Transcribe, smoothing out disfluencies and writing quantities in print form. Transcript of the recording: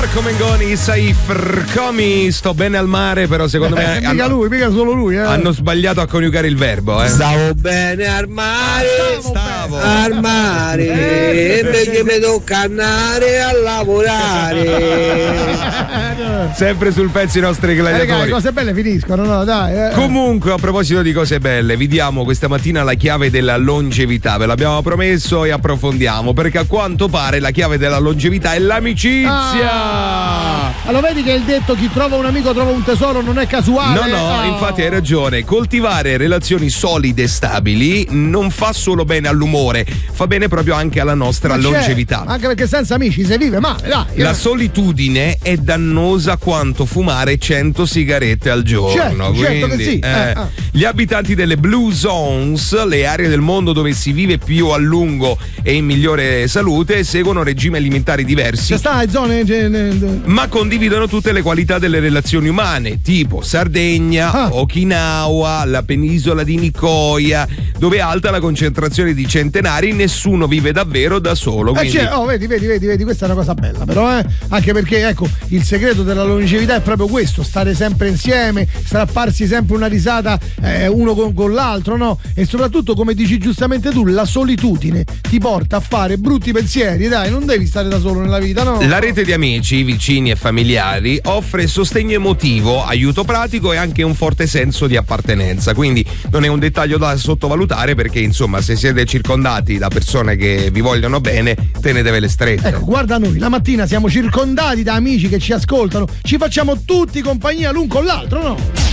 Come Goni, Saif, Comi, sto bene al mare, però secondo me mica solo lui. Hanno sbagliato a coniugare il verbo. Stavo bene al mare, al mare, invece mi tocca andare a lavorare. Sempre sul pezzo i nostri gladiatori. Le cose belle finiscono, no? Dai. Comunque, a proposito di cose belle, vi diamo questa mattina la chiave della longevità. Ve l'abbiamo promesso e approfondiamo, perché a quanto pare la chiave della longevità è l'amicizia. Allora vedi che il detto chi trova un amico trova un tesoro non è casuale. No, infatti hai ragione. Coltivare relazioni solide e stabili non fa solo bene all'umore, fa bene proprio anche alla nostra longevità. Anche perché senza amici si vive male, dai. La solitudine è dannosa quanto fumare 100 sigarette al giorno. Certo che sì. Gli abitanti delle Blue Zones, le aree del mondo dove si vive più a lungo e in migliore salute, seguono regimi alimentari diversi. Ma condividono tutte le qualità delle relazioni umane, tipo Sardegna, Okinawa, la penisola di Nicoya, dove è alta la concentrazione di centenari, nessuno vive davvero da solo. Quindi... vedi, questa è una cosa bella, però, anche perché ecco, il segreto della longevità è proprio questo: stare sempre insieme, strapparsi sempre una risata uno con l'altro, no? E soprattutto, come dici giustamente tu, la solitudine ti porta a fare brutti pensieri, dai, non devi stare da solo nella vita, no? La rete di amici, vicini e familiari offre sostegno emotivo, aiuto pratico e anche un forte senso di appartenenza, quindi non è un dettaglio da sottovalutare, perché insomma, se siete circondati da persone che vi vogliono bene, tenetevele strette. Ecco, guarda noi, la mattina siamo circondati da amici che ci ascoltano, ci facciamo tutti compagnia l'un con l'altro, no?